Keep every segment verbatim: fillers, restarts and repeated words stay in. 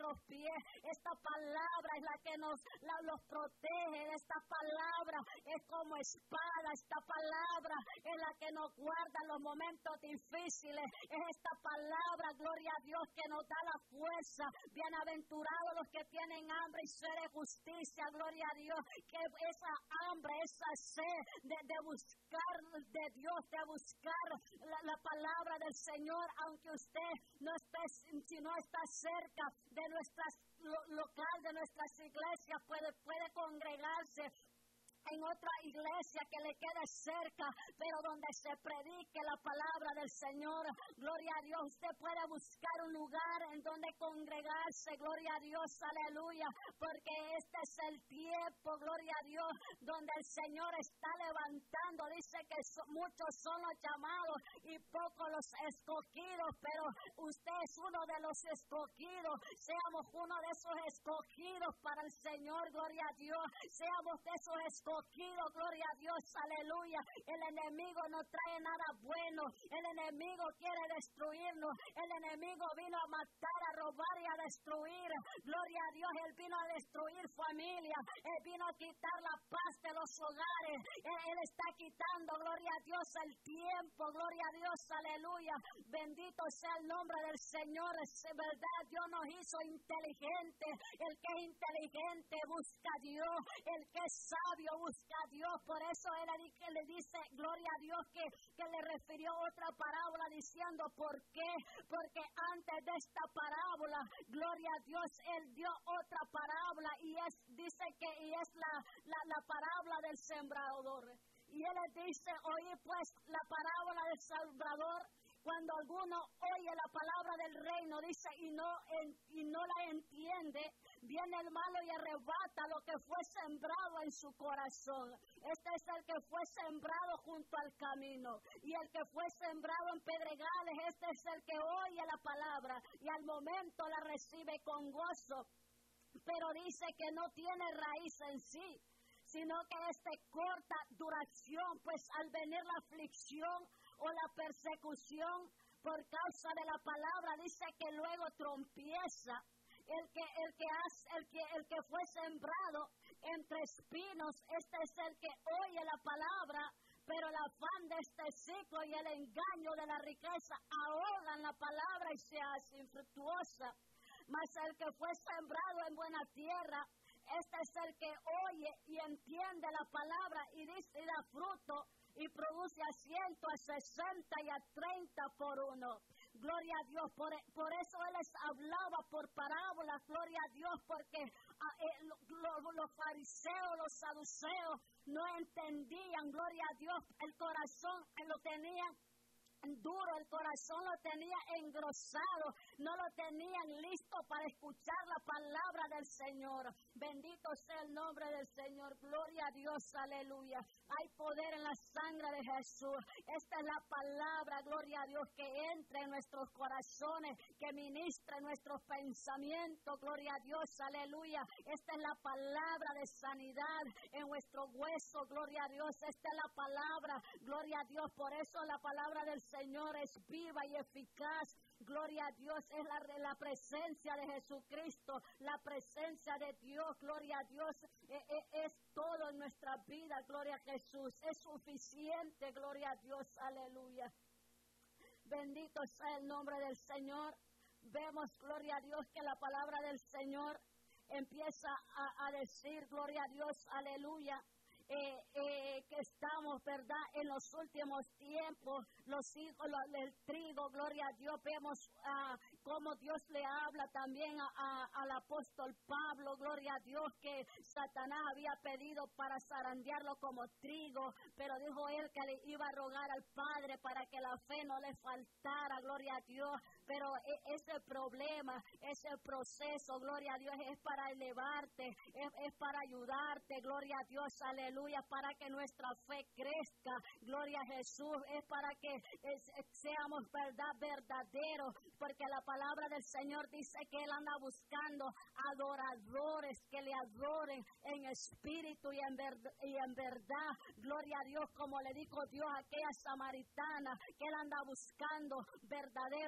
nuestros pies. Esta palabra es la que nos la, los protege. Esta palabra es como espada. Esta palabra es la que nos guarda en los momentos difíciles. Es esta palabra, gloria a Dios, que nos da la fuerza. Bienaventurados los que tienen hambre y sed de justicia, gloria a Dios. Que esa hambre, esa sed de, de buscar de Dios, de buscar la, la palabra del Señor, aunque usted no esté, si no está cerca de nuestras lo, local, de nuestras iglesias, puede, puede congregarse en otra iglesia que le quede cerca, pero donde se predique la palabra del Señor. Gloria a Dios. Usted puede buscar un lugar en donde congregarse. Gloria a Dios, aleluya, porque este es el tiempo, gloria a Dios, donde el Señor está levantando. Dice que so, muchos son los llamados y pocos los escogidos, pero usted es uno de los escogidos. Seamos uno de esos escogidos para el Señor, gloria a Dios. Seamos de esos escogidos. Gloria a Dios, aleluya. El enemigo no trae nada bueno. El enemigo quiere destruirnos. El enemigo vino a matar, a robar y a destruir. Gloria a Dios, él vino a destruir familia. Él vino a quitar la paz de los hogares. Él, él está quitando, gloria a Dios, el tiempo. Gloria a Dios, aleluya. Bendito sea el nombre del Señor. Es verdad, Dios nos hizo inteligentes. El que es inteligente busca a Dios. El que es sabio busca a Dios. Por eso él le dice, gloria a Dios, que, que le refirió otra parábola diciendo, ¿por qué? Porque antes de esta parábola, gloria a Dios, él dio otra parábola y es, dice que y es la, la, la parábola del sembrador. Y él les dice, oí pues la parábola del sembrador. Cuando alguno oye la palabra del reino, dice, y no, en, y no la entiende, viene el malo y arrebata lo que fue sembrado en su corazón. Este es el que fue sembrado junto al camino. Y el que fue sembrado en pedregales, este es el que oye la palabra y al momento la recibe con gozo. Pero dice que no tiene raíz en sí, sino que es de corta duración, pues al venir la aflicción o la persecución por causa de la palabra, dice que luego trompieza. El que, el que hace, el que, el que fue sembrado entre espinos, este es el que oye la palabra, pero el afán de este ciclo y el engaño de la riqueza ahogan la palabra y se hace infructuosa. Mas el que fue sembrado en buena tierra, este es el que oye y entiende la palabra y dice y da fruto y produce a ciento, a sesenta y a treinta por uno. Gloria a Dios, por, por eso él les hablaba por parábolas, gloria a Dios, porque a, eh, lo, lo, los fariseos, los saduceos no entendían, gloria a Dios, el corazón lo tenían duro, el corazón lo tenía engrosado, no lo tenían listo para escuchar la palabra del Señor. Bendito sea el nombre del Señor, gloria a Dios, aleluya. Hay poder en la sangre de Jesús. Esta es la palabra, gloria a Dios, que entre en nuestros corazones, que ministre nuestros pensamientos, gloria a Dios, aleluya. Esta es la palabra de sanidad en nuestro hueso, gloria a Dios. Esta es la palabra, gloria a Dios. Por eso la palabra del Señor es viva y eficaz. Gloria a Dios, es la, la presencia de Jesucristo, la presencia de Dios, gloria a Dios, es, es, es todo en nuestra vida, gloria a Jesús, es suficiente, gloria a Dios, aleluya. Bendito sea el nombre del Señor. Vemos, gloria a Dios, que la palabra del Señor empieza a, a decir, gloria a Dios, aleluya. Eh, eh, que estamos, ¿verdad?, en los últimos tiempos, los hijos los, del trigo, gloria a Dios. Vemos uh, cómo Dios le habla también a, a, al apóstol Pablo, gloria a Dios, que Satanás había pedido para zarandearlo como trigo, pero dijo él que le iba a rogar al Padre para que la fe no le faltara, gloria a Dios. Pero ese problema, ese proceso, gloria a Dios, es para elevarte, es, es para ayudarte, gloria a Dios, aleluya, para que nuestra fe crezca, gloria a Jesús, es para que es, seamos verdad verdaderos, porque la palabra del Señor dice que Él anda buscando adoradores que le adoren en espíritu y en, ver, y en verdad, gloria a Dios, como le dijo Dios a aquella samaritana, que Él anda buscando verdaderos adoradores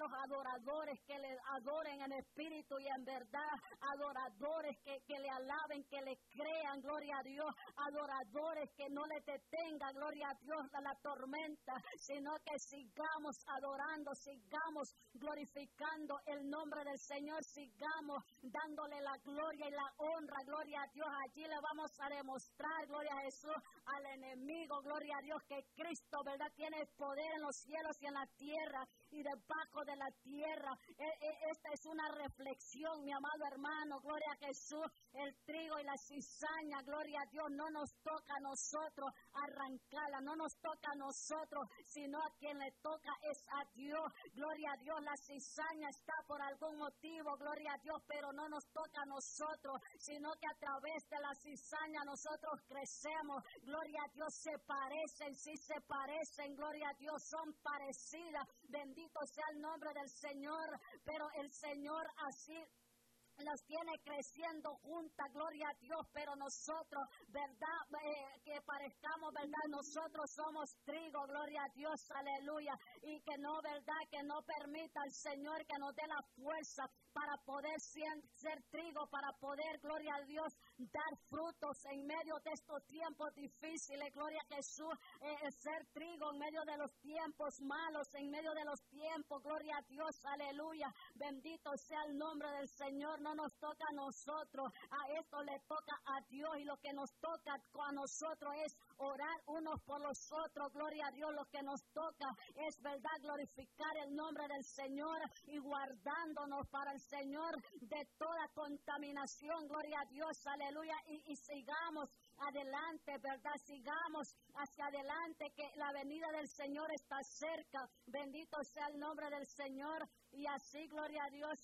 adoradores que le adoren en espíritu y en verdad, adoradores que, que le alaben, que le crean, gloria a Dios, adoradores que no le detenga, gloria a Dios, a la tormenta, sino que sigamos adorando, sigamos glorificando el nombre del Señor, sigamos dándole la gloria y la honra, gloria a Dios. Allí le vamos a demostrar, gloria a Jesús, al enemigo, gloria a Dios, que Cristo, ¿verdad?, tiene poder en los cielos y en la tierra y debajo de la tierra. Esta es una reflexión, mi amado hermano, gloria a Jesús. El trigo y la cizaña, gloria a Dios, no nos toca a nosotros arrancarla, no nos toca a nosotros, sino a quien le toca es a Dios. Gloria a Dios, la cizaña está por algún motivo, gloria a Dios, pero no nos toca a nosotros, sino que a través de la cizaña nosotros crecemos. Gloria a Dios, se parecen, sí se parecen, gloria a Dios, son parecidas. Bendito sea el nombre del Señor, pero el Señor así las tiene creciendo juntas, gloria a Dios, pero nosotros, verdad, eh, que parezcamos, verdad, nosotros somos trigo, gloria a Dios, aleluya, y que no, verdad, que no permita al Señor que nos dé la fuerza para poder ser, ser trigo, para poder, gloria a Dios, dar frutos en medio de estos tiempos difíciles, gloria a Jesús, eh, ser trigo en medio de los tiempos malos, en medio de los tiempos, gloria a Dios, aleluya, bendito sea el nombre del Señor. No nos toca a nosotros, a esto le toca a Dios, y lo que nos toca a nosotros es orar unos por los otros, gloria a Dios. Lo que nos toca es, verdad, glorificar el nombre del Señor y guardándonos para el Señor de toda contaminación, gloria a Dios, aleluya, y, y sigamos adelante, verdad, sigamos hacia adelante, que la venida del Señor está cerca, bendito sea el nombre del Señor, y así, gloria a Dios.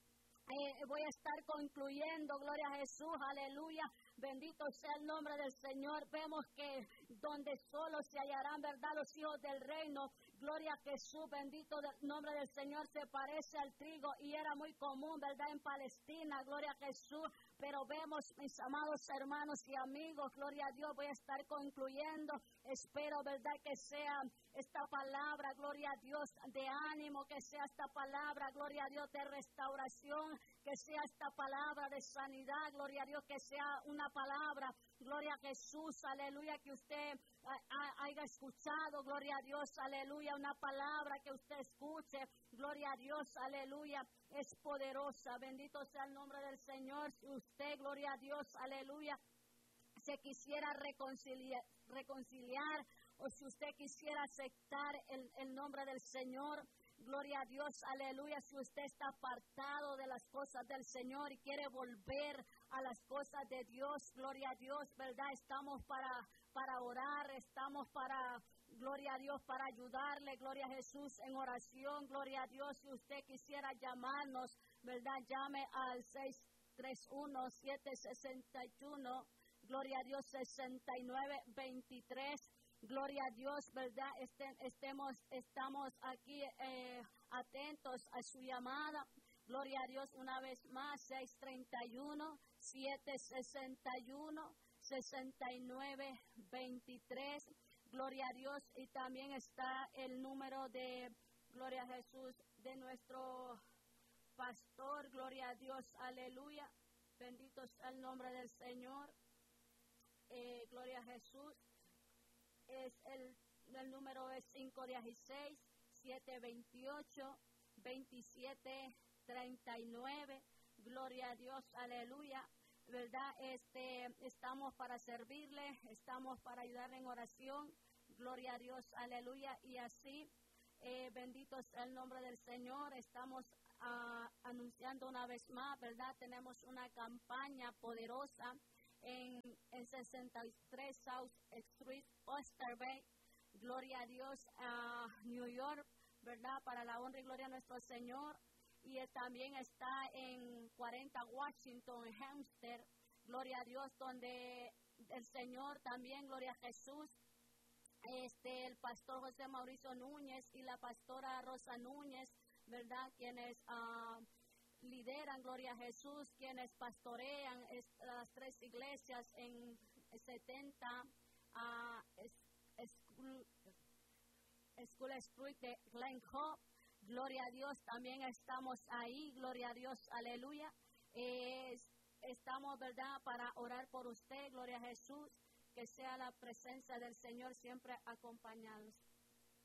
Eh, voy a estar concluyendo, gloria a Jesús, aleluya, bendito sea el nombre del Señor. Vemos que donde solo se hallarán, verdad, los hijos del reino, gloria a Jesús, bendito el nombre del Señor, se parece al trigo y era muy común, verdad, en Palestina, gloria a Jesús. Pero vemos, mis amados hermanos y amigos, gloria a Dios, voy a estar concluyendo. Espero, verdad, que sea esta palabra, gloria a Dios, de ánimo, que sea esta palabra, gloria a Dios, de restauración, que sea esta palabra de sanidad, gloria a Dios, que sea una palabra, gloria a Jesús, aleluya, que usted haya escuchado, gloria a Dios, aleluya, una palabra que usted escuche, gloria a Dios, aleluya, es poderosa, bendito sea el nombre del Señor. Si usted, gloria a Dios, aleluya, se quisiera reconciliar, reconciliar o si usted quisiera aceptar el, el nombre del Señor, gloria a Dios, aleluya, si usted está apartado de las cosas del Señor y quiere volver a las cosas de Dios, gloria a Dios, ¿verdad? Estamos para, para orar, estamos para, gloria a Dios, para ayudarle, gloria a Jesús, en oración, gloria a Dios. Si usted quisiera llamarnos, ¿verdad? Llame al seis tres uno, siete seis uno, gloria a Dios, sesenta y nueve veintitrés. Gloria a Dios, ¿verdad? Este, estemos, estamos aquí eh, atentos a su llamada. Gloria a Dios, una vez más, seis tres uno, siete seis uno, sesenta y nueve veintitrés. Gloria a Dios. Y también está el número de, gloria a Jesús, de nuestro pastor. Gloria a Dios, aleluya. Bendito sea el nombre del Señor. Eh, gloria a Jesús. Es el, el número es cinco dieciséis, siete veintiocho, veintisiete treinta y nueve. Gloria a Dios, aleluya. ¿Verdad? Este, estamos para servirle, estamos para ayudarle en oración. Gloria a Dios, aleluya. Y así, eh, bendito sea el nombre del Señor. Estamos uh, anunciando una vez más, ¿verdad? Tenemos una campaña poderosa en, en sesenta y tres South Street, Oyster Bay, gloria a Dios, a uh, New York, ¿verdad? Para la honra y gloria a nuestro Señor. Y eh, también está en cuarenta Washington, en Hempstead, gloria a Dios, donde el Señor también, gloria a Jesús, este, el pastor José Mauricio Núñez y la pastora Rosa Núñez, ¿verdad? Quienes uh, lideran, gloria a Jesús, quienes pastorean es, las tres iglesias en setenta uh, es, School, School Street de Glen Hope. Gloria a Dios, también estamos ahí, gloria a Dios, aleluya. Eh, estamos, ¿verdad?, para orar por usted, gloria a Jesús, que sea la presencia del Señor siempre acompañados.